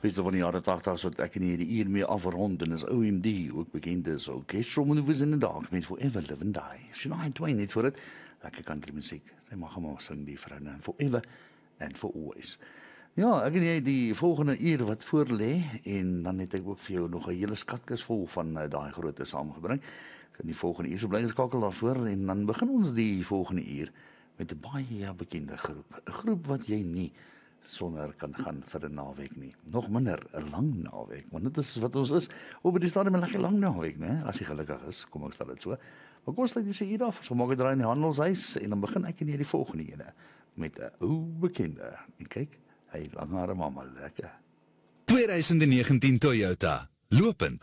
Beste van die jare 80 wat ek in hierdie uur mee afrond en is OMD, ook bekend is Orchestral Maneuvers in the Dark met Forever Live and Die. Shania Twain net voor dit, lekker country musiek. Sy mag hom sing die vrou nou, Forever and for always. Ja, ek en jy die volgende uur wat voor lê en dan het ek ook vir jou nog 'n hele skatkis vol van daai grootte saamgebring. In die volgende uur so bly geskakel daarvoor en dan begin ons die volgende uur met 'n baie bekende groep. 'n Groep wat jy nie sonder kan gaan vir 'n naweek nie. Nog minder 'n lang naweek, want dit is wat ons is. Op die stadium 'n lekker lang naweek, né? As jy gelukkig is, kom ek stel dit so. Maar kom ons sluit die uur af. So maak ek draai in die handelshuis en dan begin ek in hierdie volgende ene met 'n ou bekende. En kyk, hy langhare mamma lekker. 2019 Toyota, lopend.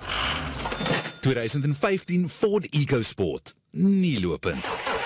2015 Ford EcoSport, nie lopend.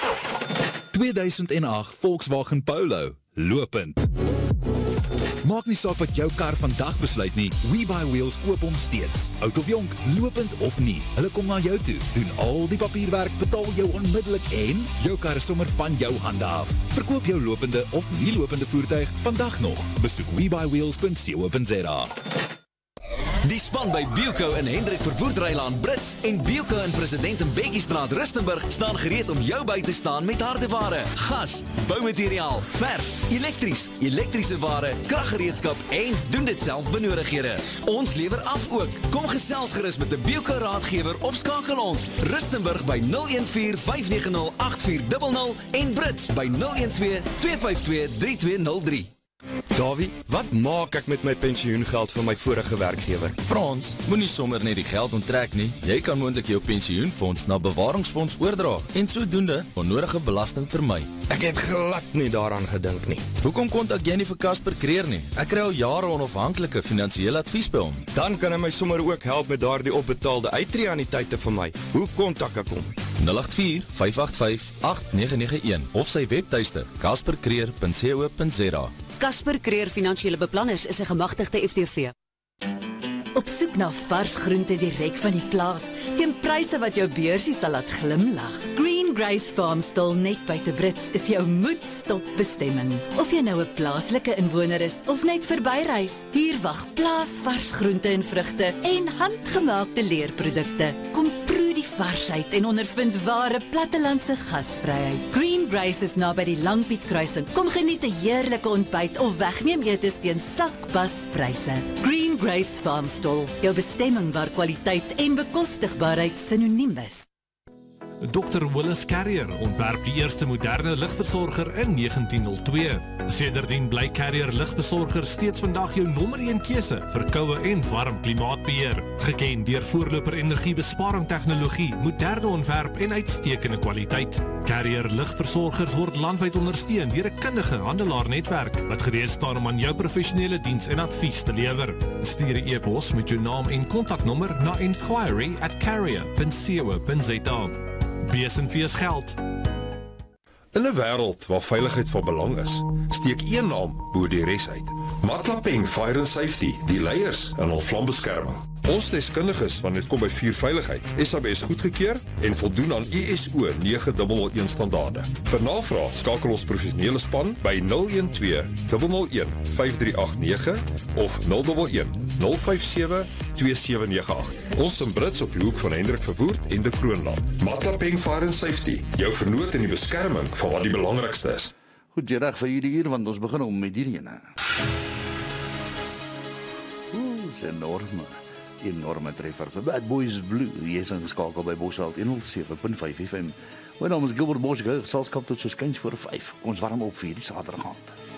2008 Volkswagen Polo, lopend. Maak nie saak wat jou kar vandag besluit nie, We Buy Wheels koop hom steeds. Oud of jonk, lopend of nie, hulle kom na jou toe, doen al die papierwerk, betaal jou onmiddellik en jou kar is sommer van jou hande af. Verkoop jou lopende of nie lopende voertuig vandag nog. Besoek webuyWheels.co.za. Die span by Bilco in Hendrik Vervoerdrylaan Brits en Bilco in President Mbeki-straat Rustenburg staan gereed om jou by te staan met hardeware, gas, boumateriaal, verf, elektrische ware, kraggereedskap en doen dit self benodighede. Ons lewer af ook. Kom gesels gerus met 'n Bilco raadgewer of skakel ons Rustenburg by 014-590-8400 en Brits by 012-252-3203. Davie, wat maak ek met my pensioengeld van my vorige werkgewer? Frans, moenie sommer net die geld onttrek nie. Jy kan moontlik jou pensioenfonds na bewaringsfonds oordra en sodoende onnodige belasting vermy. Ek het glad nie daaraan gedink nie. Hoekom kontak jy nie vir Casper Creer nie? Ek kry al jare onafhanklike finansiële advies by hom. Dan kan hy my sommer ook help met daardie opbetaalde uittreeannuïteite vir my. Hoe kontak ek hom? 084-585-8991 of sy webtuiste caspercreer.co.za. Casper Creer Finansiële Beplanners is 'n gemagtigde FTV. Op soek na vars groente direk van die plaas, teen pryse wat jou beursie sal laat glimlag. Green Grace Farmstall net buite Brits is jou moedstopbestemming. Of jy nou 'n plaaslike inwoner is of net verbyreis, hier wag plaasvars groente en vrugte en handgemaakte leerprodukte. Kom proe die varsheid en ondervind ware plattelandse gasvryheid. Green Grace is naby die Langpiet kruising. Kom geniet 'n heerlike ontbyt of wegneem etes teen sakbaspryse. Green Grace Farmstall, jou bestemming waar kwaliteit en bekostigbaarheid sinoniem is. Dr. Willis Carrier ontwerp die eerste moderne ligversorger in 1902. Sedertdien bly Carrier ligversorger steeds vandag jou nommer 1 keuse vir koue en warm klimaatbeheer. Geken deur voorloper energiebesparing tegnologie, moderne ontwerp en uitstekende kwaliteit. Carrier ligversorgers word landwyd ondersteun deur 'n kundige handelaarnetwerk wat gereed staan om aan jou professionele diens en advies te lewer. Stuur 'n e-pos met jou naam en kontaknommer na inquiry@carrier.co.za. Besenfees geld. In 'n wêreld waar veiligheid van belang is, steek een naam bo die res uit. Matlapeng Fire and Safety, die leiers in ons vlambeskerming. Ons deskundiges wanneer dit kom by vuurveiligheid, SABS goedgekeur en voldoen aan ISO 9001 standaarde. Vir navraag skakel ons professionele span by 012 001 5389 of 011 057 2798. Ons in Brits op die hoek van Hendrik Verwoerd en de Kroonland. Matlapeng Fire and Safety, jou vernoot in die beskerming van wat die belangrikste is. Goed, jy reg vir hierdie uur, want ons begin om met hierdie ene. Is enorme treffer vir Bad Boys Blue. Jy is ingeskakel by Bosveld 107.5 FM. My naam is Gilbert Bosch, geselskap tot so skuins voor 5. Kom ons warm op vir die Saterdag aand.